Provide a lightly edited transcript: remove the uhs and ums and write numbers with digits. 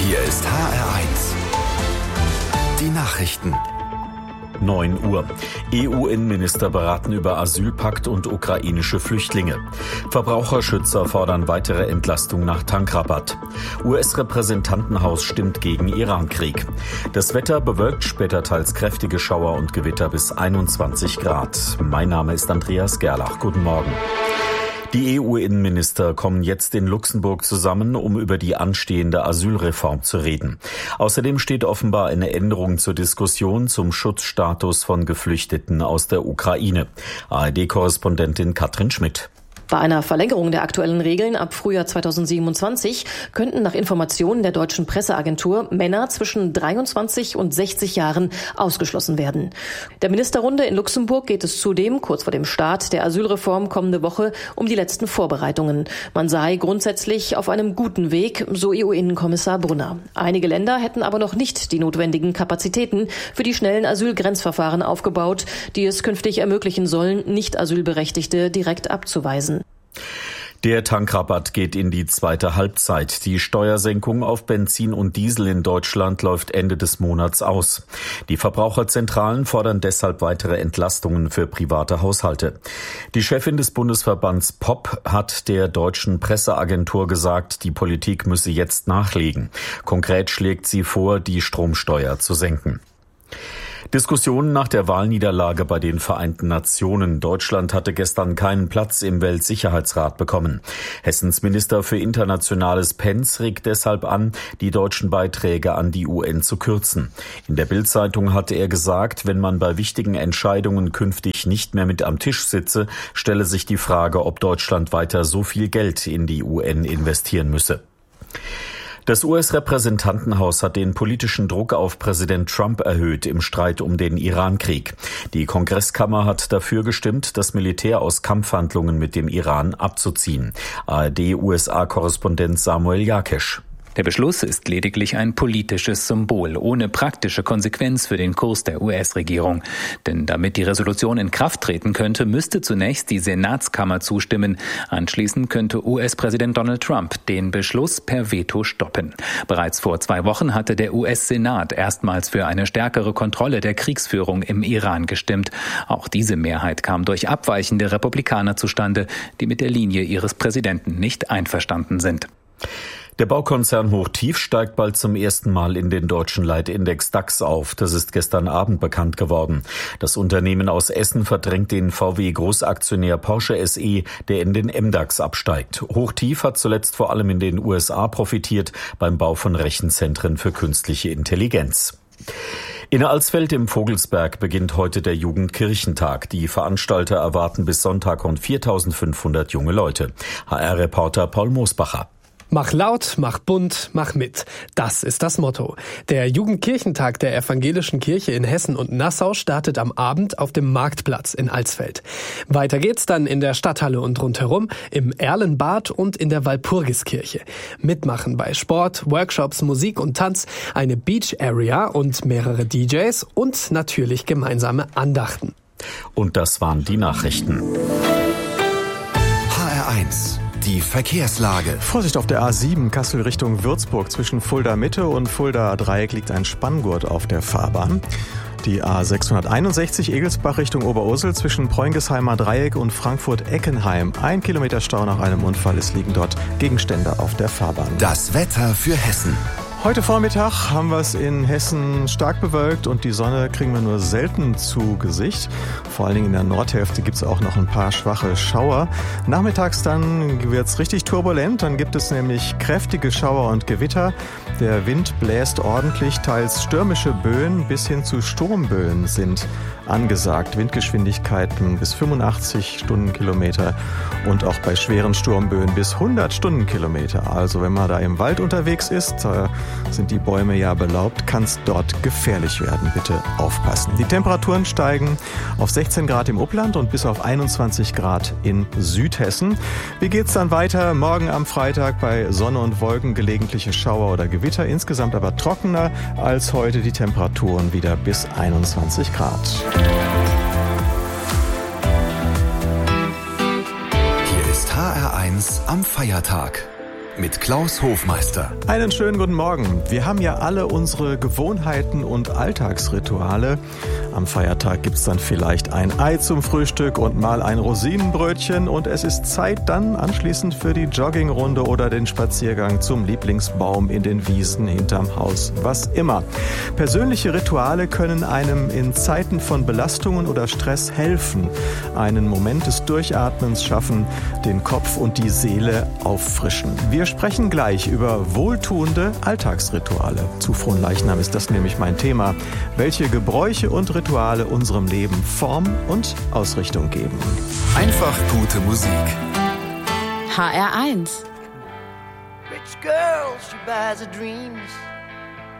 Hier ist HR1. Die Nachrichten. 9 Uhr. EU-Innenminister beraten über Asylpakt und ukrainische Flüchtlinge. Verbraucherschützer fordern weitere Entlastung nach Tankrabatt. US-Repräsentantenhaus stimmt gegen Irankrieg. Das Wetter bewölkt, später teils kräftige Schauer und Gewitter bis 21 Grad. Mein Name ist Andreas Gerlach. Guten Morgen. Die EU-Innenminister kommen jetzt in Luxemburg zusammen, um über die anstehende Asylreform zu reden. Außerdem steht offenbar eine Änderung zur Diskussion zum Schutzstatus von Geflüchteten aus der Ukraine. ARD-Korrespondentin Katrin Schmidt. Bei einer Verlängerung der aktuellen Regeln ab Frühjahr 2027 könnten nach Informationen der deutschen Presseagentur Männer zwischen 23 und 60 Jahren ausgeschlossen werden. Der Ministerrunde in Luxemburg geht es zudem kurz vor dem Start der Asylreform kommende Woche um die letzten Vorbereitungen. Man sei grundsätzlich auf einem guten Weg, so EU-Innenkommissar Brunner. Einige Länder hätten aber noch nicht die notwendigen Kapazitäten für die schnellen Asylgrenzverfahren aufgebaut, die es künftig ermöglichen sollen, Nicht-Asylberechtigte direkt abzuweisen. Der Tankrabatt geht in die zweite Halbzeit. Die Steuersenkung auf Benzin und Diesel in Deutschland läuft Ende des Monats aus. Die Verbraucherzentralen fordern deshalb weitere Entlastungen für private Haushalte. Die Chefin des Bundesverbands POP hat der deutschen Presseagentur gesagt, die Politik müsse jetzt nachlegen. Konkret schlägt sie vor, die Stromsteuer zu senken. Diskussionen nach der Wahlniederlage bei den Vereinten Nationen. Deutschland hatte gestern keinen Platz im Weltsicherheitsrat bekommen. Hessens Minister für Internationales Pentz regt deshalb an, die deutschen Beiträge an die UN zu kürzen. In der Bild-Zeitung hatte er gesagt, wenn man bei wichtigen Entscheidungen künftig nicht mehr mit am Tisch sitze, stelle sich die Frage, ob Deutschland weiter so viel Geld in die UN investieren müsse. Das US-Repräsentantenhaus hat den politischen Druck auf Präsident Trump erhöht im Streit um den Irankrieg. Die Kongresskammer hat dafür gestimmt, das Militär aus Kampfhandlungen mit dem Iran abzuziehen. ARD-USA-Korrespondent Samuel Jakesch. Der Beschluss ist lediglich ein politisches Symbol, ohne praktische Konsequenz für den Kurs der US-Regierung. Denn damit die Resolution in Kraft treten könnte, müsste zunächst die Senatskammer zustimmen. Anschließend könnte US-Präsident Donald Trump den Beschluss per Veto stoppen. Bereits vor 2 Wochen hatte der US-Senat erstmals für eine stärkere Kontrolle der Kriegsführung im Iran gestimmt. Auch diese Mehrheit kam durch abweichende Republikaner zustande, die mit der Linie ihres Präsidenten nicht einverstanden sind. Der Baukonzern Hochtief steigt bald zum ersten Mal in den deutschen Leitindex DAX auf. Das ist gestern Abend bekannt geworden. Das Unternehmen aus Essen verdrängt den VW-Großaktionär Porsche SE, der in den MDAX absteigt. Hochtief hat zuletzt vor allem in den USA profitiert beim Bau von Rechenzentren für künstliche Intelligenz. In Alsfeld im Vogelsberg beginnt heute der Jugendkirchentag. Die Veranstalter erwarten bis Sonntag rund 4.500 junge Leute. HR-Reporter Paul Moosbacher. Mach laut, mach bunt, mach mit. Das ist das Motto. Der Jugendkirchentag der Evangelischen Kirche in Hessen und Nassau startet am Abend auf dem Marktplatz in Alsfeld. Weiter geht's dann in der Stadthalle und rundherum, im Erlenbad und in der Walpurgiskirche. Mitmachen bei Sport, Workshops, Musik und Tanz, eine Beach Area und mehrere DJs und natürlich gemeinsame Andachten. Und das waren die Nachrichten. HR1. Die Verkehrslage. Vorsicht auf der A7 Kassel Richtung Würzburg. Zwischen Fulda Mitte und Fulda Dreieck liegt ein Spanngurt auf der Fahrbahn. Die A661 Egelsbach Richtung Oberursel zwischen Preungesheimer Dreieck und Frankfurt-Eckenheim. 1 Kilometer Stau nach einem Unfall. Es liegen dort Gegenstände auf der Fahrbahn. Das Wetter für Hessen. Heute Vormittag haben wir es in Hessen stark bewölkt und die Sonne kriegen wir nur selten zu Gesicht. Vor allen Dingen in der Nordhälfte gibt es auch noch ein paar schwache Schauer. Nachmittags dann wird es richtig turbulent, dann gibt es nämlich kräftige Schauer und Gewitter. Der Wind bläst ordentlich, teils stürmische Böen bis hin zu Sturmböen sind angesagt. Windgeschwindigkeiten bis 85 Stundenkilometer und auch bei schweren Sturmböen bis 100 Stundenkilometer. Also wenn man da im Wald unterwegs ist, sind die Bäume ja belaubt, kann es dort gefährlich werden. Bitte aufpassen. Die Temperaturen steigen auf 16 Grad im Upland und bis auf 21 Grad in Südhessen. Wie geht's dann weiter? Morgen am Freitag bei Sonne und Wolken gelegentliche Schauer oder Gewitter. Insgesamt aber trockener als heute, die Temperaturen wieder bis 21 Grad. Hier ist HR1 am Feiertag. mit Klaus Hofmeister. Einen schönen guten Morgen. Wir haben ja alle unsere Gewohnheiten und Alltagsrituale. Am Feiertag gibt's dann vielleicht ein Ei zum Frühstück und mal ein Rosinenbrötchen und es ist Zeit dann anschließend für die Joggingrunde oder den Spaziergang zum Lieblingsbaum in den Wiesen hinterm Haus. Was immer. Persönliche Rituale können einem in Zeiten von Belastungen oder Stress helfen, einen Moment des Durchatmens schaffen, den Kopf und die Seele auffrischen. Wir sprechen gleich über wohltuende Alltagsrituale. Zu Fronleichnam ist das nämlich mein Thema. Welche Gebräuche und Rituale unserem Leben Form und Ausrichtung geben. Einfach gute Musik. HR1. Rich girl, she buys her dreams.